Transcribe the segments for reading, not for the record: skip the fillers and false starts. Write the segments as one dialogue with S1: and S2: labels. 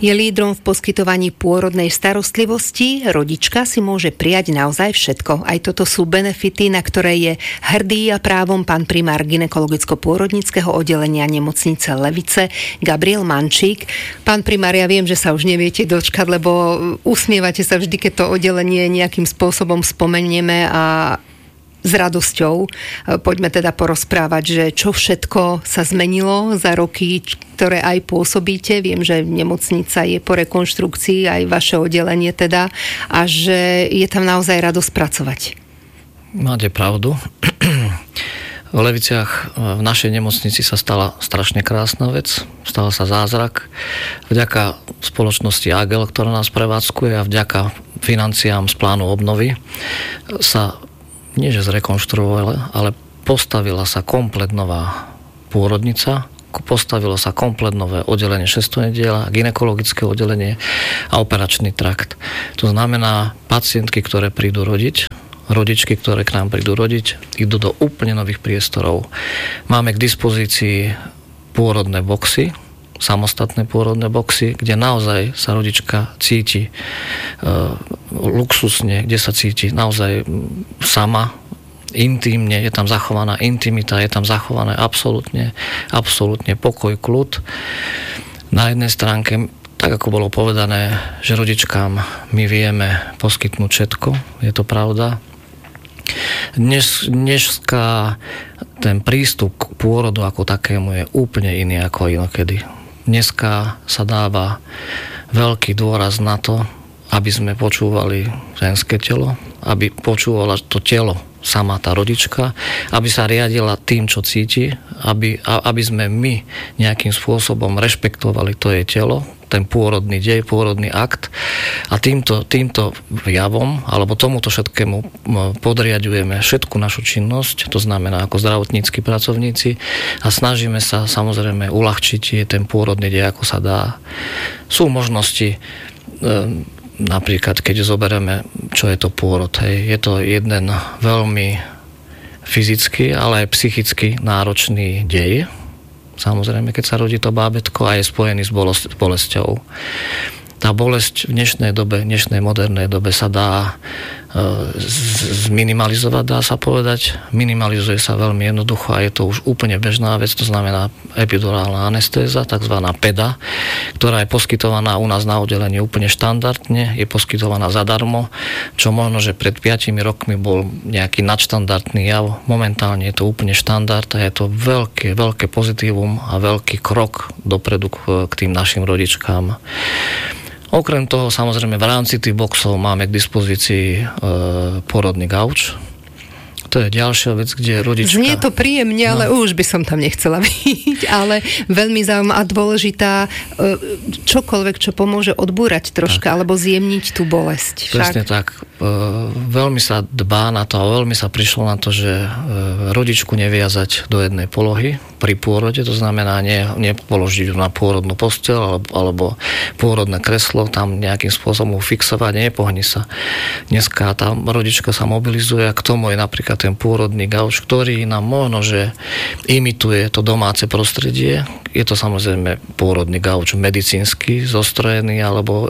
S1: Je lídrom v poskytovaní pôrodnej starostlivosti. Rodička si môže prijať naozaj všetko. Aj toto sú benefity, na ktoré je hrdý a právom pán primár gynekologicko-pôrodníckeho oddelenia nemocnice Levice Gabriel Mančík. Pán primár, ja viem, že sa už neviete dočkať, lebo usmievate sa vždy, keď to oddelenie nejakým spôsobom spomenieme a s radosťou. Poďme teda porozprávať, že čo všetko sa zmenilo za roky, ktoré aj pôsobíte. Viem, že nemocnica je po rekonštrukcii, aj vaše oddelenie teda, a že je tam naozaj radosť pracovať.
S2: Máte pravdu. V Leviciach v našej nemocnici sa stala strašne krásna vec. Stal sa zázrak. Vďaka spoločnosti Agel, ktorá nás prevádzkuje, a vďaka financiám z plánu obnovy sa nie že zrekonštruovala, ale postavila sa komplet nová pôrodnica, postavilo sa komplet nové oddelenie 6. diela, gynekologické oddelenie a operačný trakt. To znamená, pacientky, ktoré prídu rodiť, rodičky, ktoré k nám prídu rodiť, idú do úplne nových priestorov. Máme k dispozícii pôrodné boxy, samostatné pôrodné boxy, kde naozaj sa rodička cíti luxusne, kde sa cíti naozaj sama, intímne, je tam zachovaná intimita, je tam zachované absolútne pokoj, kľud. Na jednej stránke, tak ako bolo povedané, že rodičkám my vieme poskytnúť všetko, je to pravda. Dneska ten prístup k pôrodu ako takému je úplne iný ako inokedy. Dneska sa dáva veľký dôraz na to, aby sme počúvali ženské telo, aby počúvala to telo sama tá rodička, aby sa riadila tým, čo cíti, aby sme my nejakým spôsobom rešpektovali to jej telo, ten pôrodný dej, pôrodný akt, a týmto javom, alebo tomuto všetkému podriaďujeme všetku našu činnosť, to znamená ako zdravotnícki pracovníci, a snažíme sa samozrejme uľahčiť ten pôrodný dej, ako sa dá. Sú možnosti, napríklad, keď zoberieme, čo je to pôrod. Je to jeden veľmi fyzicky, ale aj psychicky náročný dej. Samozrejme, keď sa rodí to bábätko, a je spojený s bolesťou. Tá bolesť v dnešnej modernej dobe sa dá zminimalizovať, dá sa povedať. Minimalizuje sa veľmi jednoducho a je to už úplne bežná vec, to znamená epidurálna anestéza, takzvaná PEDA, ktorá je poskytovaná u nás na oddelení úplne štandardne, je poskytovaná zadarmo, čo možno, že pred 5 rokmi bol nejaký nadštandardný jav. Momentálne je to úplne štandard a je to veľké pozitívum a veľký krok dopredu k tým našim rodičkám. Okrem toho, samozrejme, v rámci tých boxov máme k dispozícii porodný gauč. To je ďalšia vec, kde rodička...
S1: Znie to príjemne, ale už by som tam nechcela byť, ale veľmi zaujímavá a dôležitá čokoľvek, čo pomôže odbúrať troška, alebo zjemniť tú bolesť.
S2: Presne tak. Veľmi sa dbá na to a veľmi sa prišlo na to, že rodičku neviazať do jednej polohy pri pôrode, to znamená nepoložiť ju na pôrodnú posteľ alebo pôrodné kreslo, tam nejakým spôsobom fixovať, nepohni sa. Dneska tá rodička sa mobilizuje a k tomu je napríklad ten pôrodný gauč, ktorý nám možno, že imituje to domáce prostredie. Je to samozrejme pôrodný gauč medicínsky, zostrojený alebo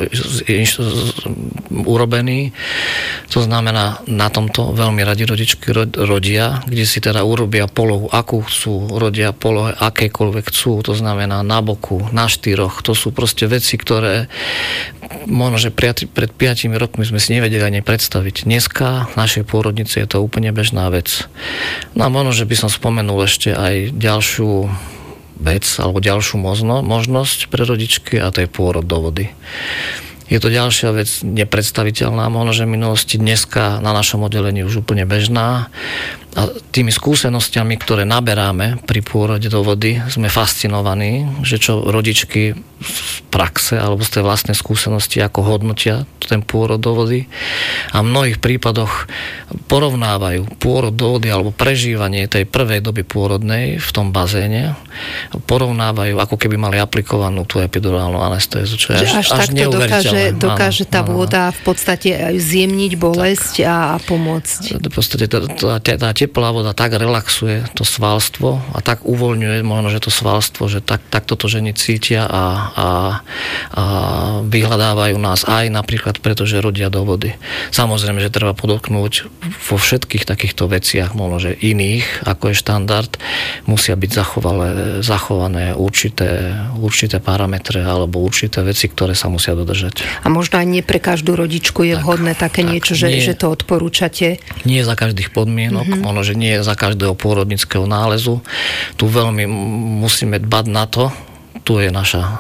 S2: urobený. To znamená, na tomto veľmi radi rodičky rodia, kde si teda urobia polohu, akú chcú, rodia polohe akékoľvek chcú, to znamená na boku, na štyroch. To sú proste veci, ktoré možno, že pred 5 rokmi sme si nevedeli ani predstaviť. Dneska v našej pôrodnici je to úplne bežná vec. No a možno, že by som spomenul ešte aj ďalšiu vec alebo ďalšiu možnosť pre rodičky, a to je pôrod do vody. Je to ďalšia vec nepredstaviteľná, možno, že v minulosti, dneska na našom oddelení už úplne bežná. A tými skúsenostiami, ktoré naberáme pri pôrode do vody, sme fascinovaní, že čo rodičky z praxe alebo z tej vlastnej skúsenosti ako hodnotia ten pôrod do vody a v mnohých prípadoch porovnávajú pôrod do vody alebo prežívanie tej prvej doby pôrodnej v tom bazéne, porovnávajú, ako keby mali aplikovanú tú epidurálnu anestézu, čo je až neuveriteľné.
S1: Dokáže tá voda v podstate zjemniť bolesť a pomôcť.
S2: V podstate tá teplá voda tak relaxuje to svalstvo a tak uvoľňuje možno, že to svalstvo, že tak toto ženy cítia a vyhľadávajú nás aj napríklad preto, že rodia do vody. Samozrejme, že treba podotknúť vo všetkých takýchto veciach, možno, že iných, ako je štandard, musia byť zachované určité parametre alebo určité veci, ktoré sa musia dodržať.
S1: A možno aj nie pre každú rodičku je vhodné také niečo, že to odporúčate? Nie
S2: za každých podmienok, možno, že nie za každého pôrodnického nálezu. Tu veľmi musíme dbať na to, tu je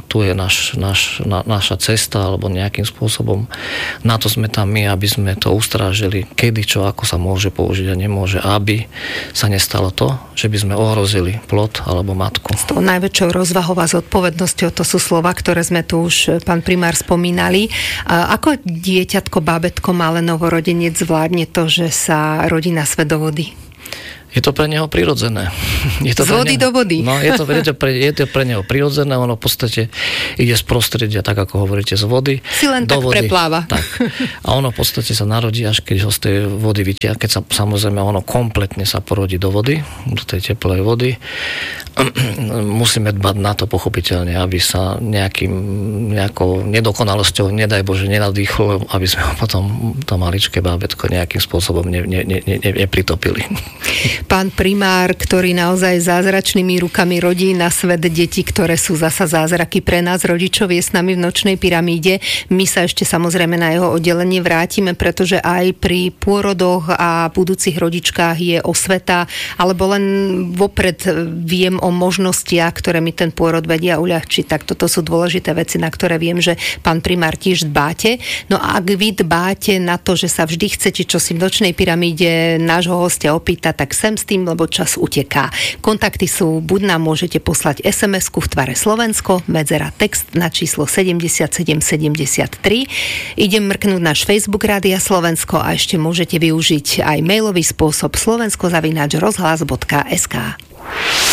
S2: naša cesta, alebo nejakým spôsobom na to sme tam my, aby sme to ustrážili, kedy, čo, ako sa môže použiť a nemôže, aby sa nestalo to, že by sme ohrozili plod alebo matku.
S1: S tou najväčšou rozvahou a zodpovednosťou, to sú slova, ktoré sme tu už, pán primár, spomínali. Ako dieťatko, bábätko, malé novorodenec zvládne to, že sa rodí na svet do vody?
S2: Je to pre neho prirodzené.
S1: Z vody do vody.
S2: No, je to pre neho prirodzené, ono v podstate ide z prostredia, tak ako hovoríte, z vody
S1: si len
S2: do
S1: tak
S2: vody.
S1: prepláva.
S2: Tak. A ono v podstate sa narodí, až keď ho z tej vody vytiahne, keď sa samozrejme ono kompletne sa porodí do vody, do tej teplej vody. Musíme dbať na to pochopiteľne, aby sa nejakou nedokonalosťou, nedaj Bože, nenadýchlo, aby sme ho potom to maličké bábätko nejakým spôsobom nepritopili.
S1: Pán primár, ktorý naozaj zázračnými rukami rodí na svet deti, ktoré sú zasa zázraky pre nás, rodičov, je s nami v Nočnej pyramíde. My sa ešte samozrejme na jeho oddelenie vrátime, pretože aj pri pôrodoch a budúcich rodičkách je osveta, alebo len vopred viem o možnostiach, ktoré mi ten pôrod vedia uľahčiť. Tak toto sú dôležité veci, na ktoré viem, že pán primár tiež dbáte. No a ak vy dbáte na to, že sa vždy chcete čosi v Nočnej pyramíde nášho hostia opýtať, tak sem s tým, lebo čas uteká. Kontakty sú, buď nám môžete poslať SMS-ku v tvare Slovensko, medzera text na číslo 7773. Idem mrknúť náš Facebook Rádia Slovensko a ešte môžete využiť aj mailový spôsob slovensko@rozhlas.sk.